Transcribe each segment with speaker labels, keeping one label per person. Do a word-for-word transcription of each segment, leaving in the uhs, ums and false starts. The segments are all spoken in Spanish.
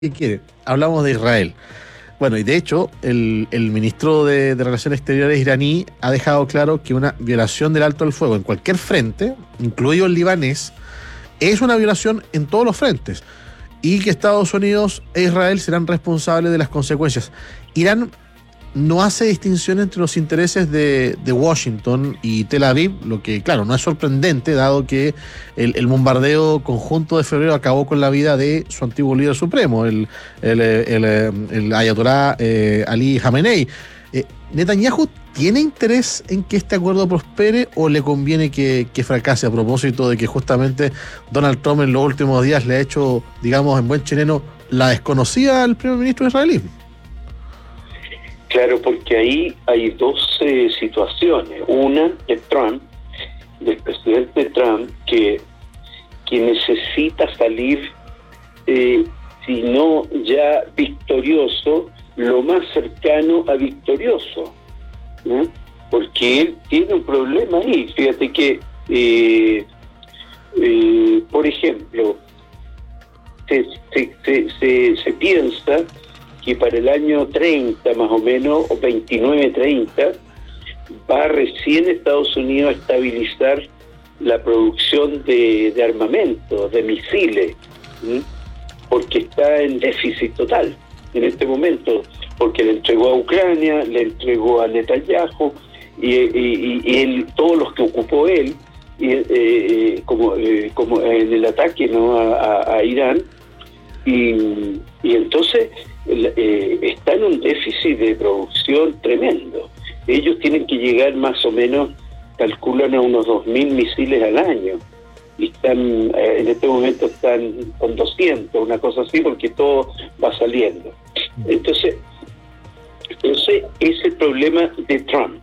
Speaker 1: ¿Qué quiere? Hablamos de Israel. Bueno, y de hecho, el, el ministro de, de Relaciones Exteriores iraní ha dejado claro que una violación del alto el fuego en cualquier frente, incluido el libanés, es una violación en todos los frentes y que Estados Unidos e Israel serán responsables de las consecuencias. Irán no hace distinción entre los intereses de, de Washington y Tel Aviv, lo que, claro, no es sorprendente, dado que el, el bombardeo conjunto de febrero acabó con la vida de su antiguo líder supremo, el, el, el, el, el ayatolá eh, Ali Khamenei. Eh, ¿Netanyahu tiene interés en que este acuerdo prospere o le conviene que, que fracase, a propósito de que justamente Donald Trump en los últimos días le ha hecho, digamos, en buen chileno, la desconocida al primer ministro israelí?
Speaker 2: Claro, porque ahí hay dos eh, situaciones. Una de Trump, del presidente Trump, que, que necesita salir, eh, si no ya victorioso, lo más cercano a victorioso, ¿no? Porque él tiene un problema ahí. Fíjate que, eh, eh, por ejemplo, se, se, se, se, se piensa que para el año treinta más o menos, o veintinueve treinta, va recién Estados Unidos a estabilizar la producción de, de armamento, de misiles, ¿sí? Porque está en déficit total en este momento, porque le entregó a Ucrania, le entregó a Netanyahu, y, y, y él, todos los que ocupó él, y, eh, como, eh, como en el ataque, ¿no?, a, a, a Irán, y, y entonces eh, está en un déficit de producción tremendo. Ellos tienen que llegar más o menos, calculan a unos dos mil misiles al año, y están eh, en este momento están con doscientos, una cosa así, porque todo va saliendo. Entonces, entonces ese es el problema de Trump.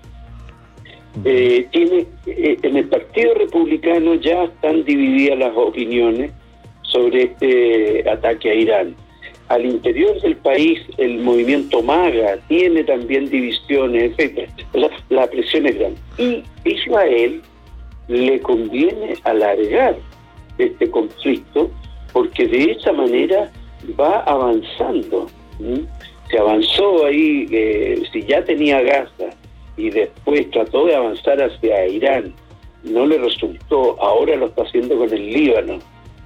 Speaker 2: Eh, tiene eh, en el Partido Republicano ya están divididas las opiniones sobre este ataque a Irán. Al interior del país, el movimiento MAGA tiene también divisiones, etcétera. O sea, la presión es grande. Y Israel le conviene alargar este conflicto, porque de esa manera va avanzando. ¿Mm? Se avanzó ahí, eh, si ya tenía Gaza y después trató de avanzar hacia Irán, no le resultó, ahora lo está haciendo con el Líbano.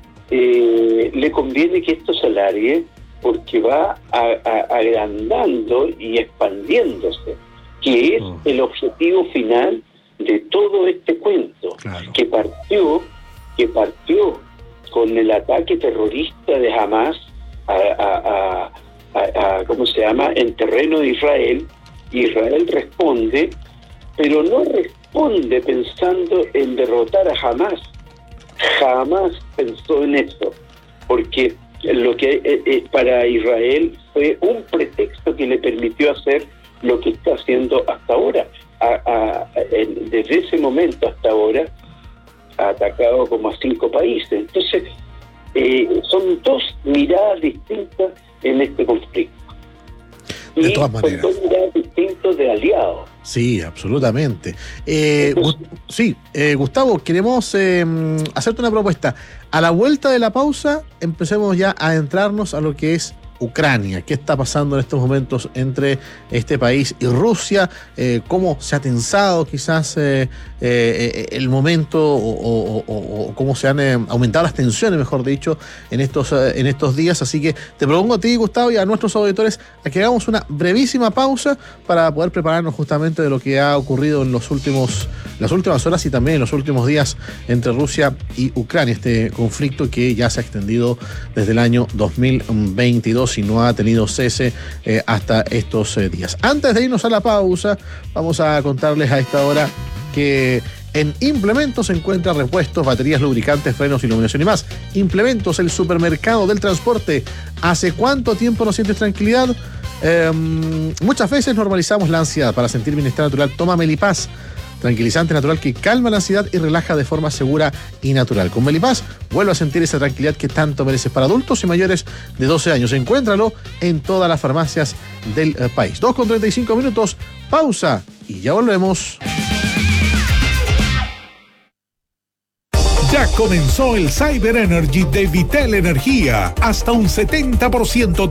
Speaker 2: Eh, le conviene que esto se alargue porque va a, a, agrandando y expandiéndose, que es oh. el objetivo final de todo este cuento, claro. que partió que partió con el ataque terrorista de Hamas a, a, a, a, a ¿cómo se llama?, en terreno de Israel. Israel responde, pero no responde pensando en derrotar a Hamas. Jamás pensó en eso, porque lo que eh, eh, para Israel fue un pretexto que le permitió hacer lo que está haciendo hasta ahora. A, a, en, desde ese momento hasta ahora ha atacado como a cinco países. Entonces, eh, son dos miradas distintas en este conflicto.
Speaker 1: De
Speaker 2: y
Speaker 1: todas maneras.
Speaker 2: Son dos miradas distintas de aliados.
Speaker 1: Sí, absolutamente. Eh, Entonces, Gu- sí, eh, Gustavo, queremos eh, hacerte una propuesta. A la vuelta de la pausa, empecemos ya a adentrarnos a lo que es Ucrania. ¿Qué está pasando en estos momentos entre este país y Rusia? Eh, ¿Cómo se ha tensado quizás eh, eh, el momento o, o, o, o cómo se han eh, aumentado las tensiones, mejor dicho, en estos, eh, en estos días? Así que te propongo a ti, Gustavo, y a nuestros auditores a que hagamos una brevísima pausa para poder prepararnos justamente de lo que ha ocurrido en los últimos, las últimas horas y también en los últimos días entre Rusia y Ucrania. Este conflicto que ya se ha extendido desde el año dos mil veintidós y no ha tenido cese eh, hasta estos eh, días. Antes de irnos a la pausa, vamos a contarles a esta hora que en Implementos se encuentran repuestos, baterías, lubricantes, frenos, iluminación y más. Implementos, el supermercado del transporte. ¿Hace cuánto tiempo no sientes tranquilidad? Eh, muchas veces normalizamos la ansiedad. Para sentir bienestar natural, toma Melipaz, tranquilizante natural que calma la ansiedad y relaja de forma segura y natural. Con Melipaz, vuelve a sentir esa tranquilidad que tanto mereces. Para adultos y mayores de doce años. Encuéntralo en todas las farmacias del eh, país. dos con treinta y cinco minutos, pausa y ya volvemos.
Speaker 3: Jack Comenzó el Cyber Energy de Vitel Energía. Hasta un setenta por ciento